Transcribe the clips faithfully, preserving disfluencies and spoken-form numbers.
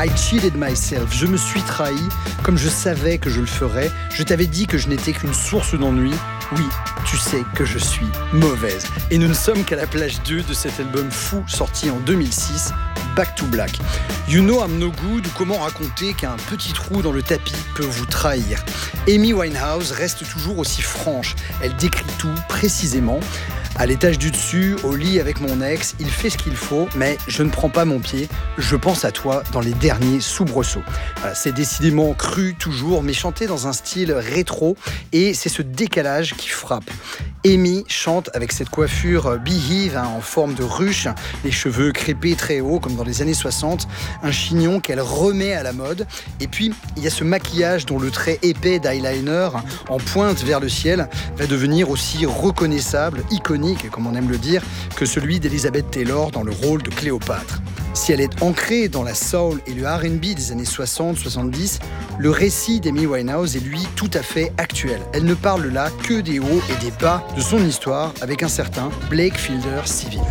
I cheated myself, je me suis trahi, comme je savais que je le ferais. Je t'avais dit que je n'étais qu'une source d'ennui. Oui, tu sais que je suis mauvaise. Et nous ne sommes qu'à la plage deux de cet album fou sorti en deux mille six, Back to Black. You know I'm no good, ou comment raconter qu'un petit trou dans le tapis peut vous trahir. Amy Winehouse reste toujours aussi franche. Elle décrit tout précisément. À l'étage du dessus, au lit avec mon ex, il fait ce qu'il faut, mais je ne prends pas mon pied. Je pense à toi dans les derniers soubresauts. Voilà, c'est décidément cru toujours, mais chanté dans un style rétro, et c'est ce décalage qui frappe. Amy chante avec cette coiffure beehive hein, en forme de ruche, les cheveux crêpés très hauts comme dans les années soixante, un chignon qu'elle remet à la mode. Et puis il y a ce maquillage dont le trait épais d'eyeliner en pointe vers le ciel va devenir aussi reconnaissable, iconique comme on aime le dire, que celui d'Elizabeth Taylor dans le rôle de Cléopâtre. Si elle est ancrée dans la soul et le R and B des années soixante soixante-dix, le récit d'Amy Winehouse est lui tout à fait actuel. Elle ne parle là que des hauts et des bas de son histoire avec un certain Blake Fielder Civil.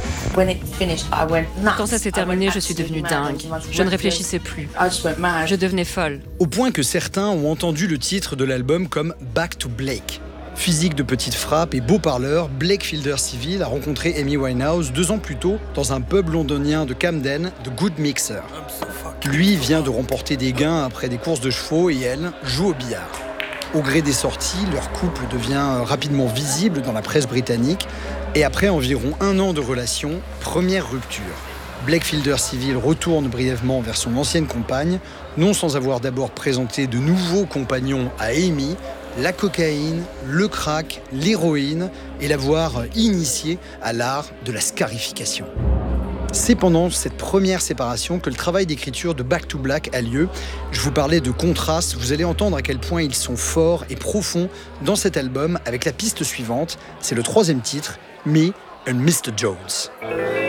Quand ça s'est terminé, je suis devenue dingue. Je ne réfléchissais plus. Je devenais folle. Au point que certains ont entendu le titre de l'album comme Back to Blake. Physique de petite frappe et beau parleur, Blake Fielder Civil a rencontré Amy Winehouse deux ans plus tôt dans un pub londonien de Camden, The Good Mixer. Lui vient de remporter des gains après des courses de chevaux et elle joue au billard. Au gré des sorties, leur couple devient rapidement visible dans la presse britannique et après environ un an de relation, première rupture. Blake Fielder Civil retourne brièvement vers son ancienne compagne, non sans avoir d'abord présenté de nouveaux compagnons à Amy, la cocaïne, le crack, l'héroïne et l'avoir initiée à l'art de la scarification. C'est pendant cette première séparation que le travail d'écriture de Back to Black a lieu. Je vous parlais de contrastes, vous allez entendre à quel point ils sont forts et profonds dans cet album avec la piste suivante, c'est le troisième titre, Me and mister Jones.